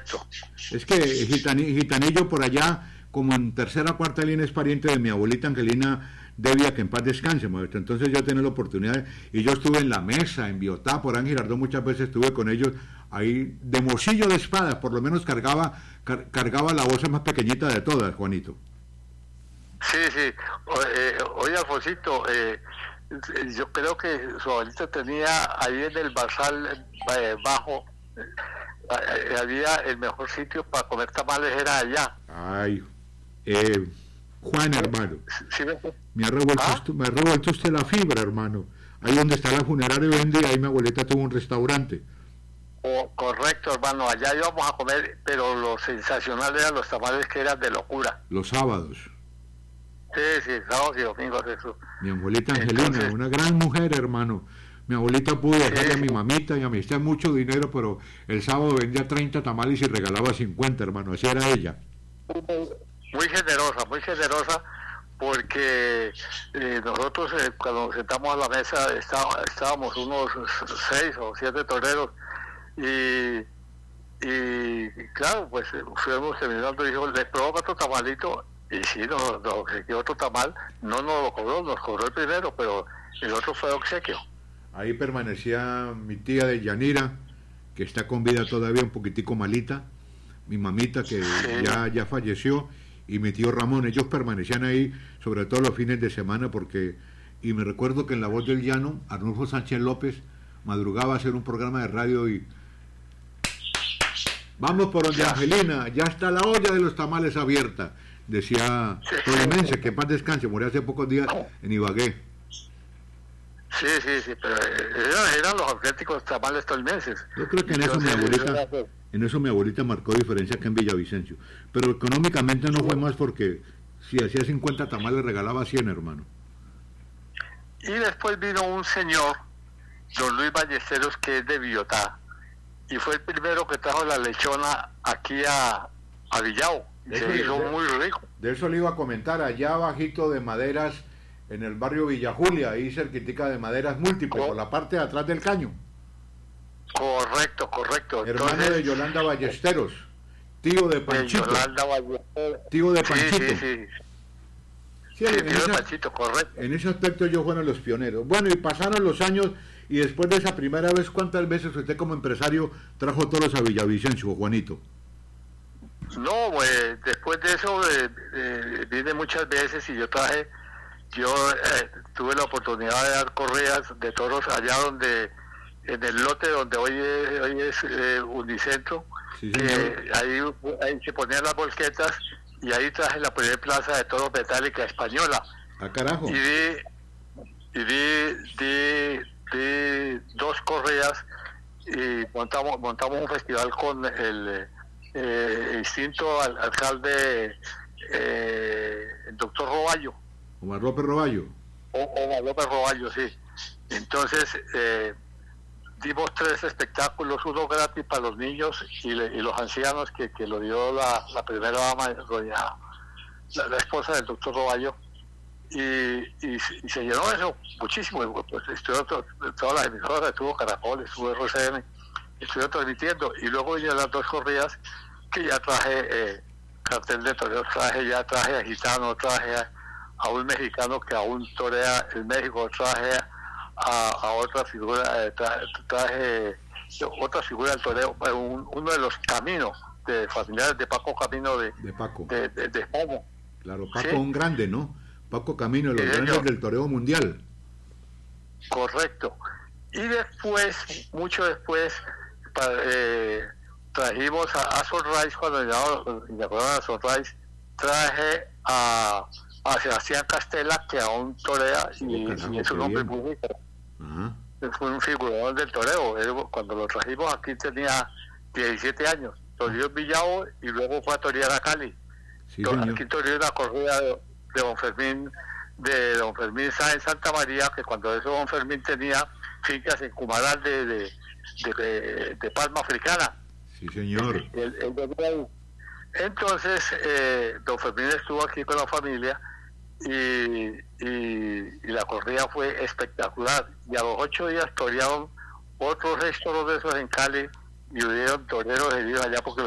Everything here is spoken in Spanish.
correcto. Es que Gitanillo por allá, como en tercera o cuarta línea, es pariente de mi abuelita Angelina Devia, que en paz descanse, maestro. Entonces yo tenía la oportunidad, y yo estuve en La Mesa, en Biotá, por Ángel Girardot, muchas veces estuve con ellos, ahí de mocillo de espadas, por lo menos cargaba la bolsa más pequeñita de todas, Juanito. Sí. Oye, Alfonsito, yo creo que su abuelita tenía ahí en el Barzal bajo, había el mejor sitio para comer tamales, era allá. Ay, Juan, hermano, ¿Sí? me ha revuelto usted la fibra, hermano. Ahí donde está la funeraria vende, ahí mi abuelita tuvo un restaurante. Correcto, hermano, allá íbamos a comer, pero lo sensacional eran los tamales, que eran de locura. Los sábados. Sí, sábados y domingos, eso. Mi abuelita Angelina, entonces, una gran mujer, hermano. Mi abuelita pudo dejarle a mi mamita y a mí está mucho dinero, pero el sábado vendía 30 tamales y regalaba 50, hermano. Así era ella. Muy generosa, porque nosotros cuando nos sentamos a la mesa estábamos unos 6 o 7 toreros y claro, pues fuimos terminando y dijo, ¿le provoca otro tamalito? Y sí, nos obsequió otro tamal, no nos lo cobró, nos cobró el primero, pero el otro fue obsequio. Ahí permanecía mi tía de Yanira, que está con vida todavía, un poquitico malita, mi mamita que ya falleció, y mi tío Ramón. Ellos permanecían ahí, sobre todo los fines de semana, y me recuerdo que en La Voz del Llano, Arnulfo Sánchez López madrugaba a hacer un programa de radio y vamos por donde Angelina, ya está la olla de los tamales abierta, decía Tolimense, que en paz descanse, murió hace pocos días en Ibagué. Sí, pero eran los auténticos tamales tolimenses. Yo creo que en eso mi abuelita marcó diferencia acá en Villavicencio, pero económicamente no fue más, porque si hacía 50 tamales regalaba 100, hermano. Y después vino un señor, don Luis Ballesteros, que es de Biotá, y fue el primero que trajo la lechona aquí a Villao. Se hizo muy rico. De eso le iba a comentar, allá abajito de Maderas, en el barrio Villa Julia, ahí cerquitica de Maderas Múltiples, por la parte de atrás del caño. Correcto. Hermano de Yolanda Ballesteros, tío de Panchito. Tío de Panchito. Sí, tío de Panchito, correcto. En ese aspecto ellos fueron los pioneros. Bueno, y pasaron los años, y después de esa primera vez, ¿cuántas veces usted como empresario trajo toros a Villavicencio, Juanito? No, pues después de eso vine muchas veces, y yo tuve la oportunidad de dar corridas de toros allá en el lote donde hoy es Unicentro, sí, ahí se ponían las volquetas, y ahí traje la primera plaza de toros metálica española. ¡Ah, carajo! Y di 2 corridas, y montamos un festival con el extinto alcalde, el doctor Roballo. Omar López Roballo. Omar López Roballo, sí. Entonces dimos 3 espectáculos, uno gratis para los niños y los ancianos, que lo dio la primera dama, la esposa del doctor Roballo, y se llenó eso muchísimo. Pues todas las emisoras, estuvo Caracol, estuvo RCN, estuvieron transmitiendo, y luego vinieron las 2 corridas que ya traje, cartel de toreros, traje a Gitano, traje a un mexicano que aún torea en México, traje a otra figura, traje otra figura del toreo, uno de los Caminos, de familiares de Paco Camino de Paco. De España. Claro, Paco, ¿sí? Un grande, ¿no? Paco Camino, los grandes del toreo mundial. Correcto. Y después, mucho después, trajimos a Sunrise, cuando llamaron a Sunrise, traje a Sebastián Castela, que aún torea, y es un hombre muy rico. Fue un figurador del toreo. Cuando lo trajimos aquí tenía 17 años. Toreó en Villao y luego fue a torear a Cali. Sí, aquí toreó una corrida de don Fermín Sáenz Santa María, que cuando eso don Fermín tenía fincas en Cumaral de palma africana. Sí, señor. Entonces, don Fermín estuvo aquí con la familia, y la corrida fue espectacular, y a los 8 días torearon otros 6 toros de esos en Cali, y hubieron toreros heridos allá porque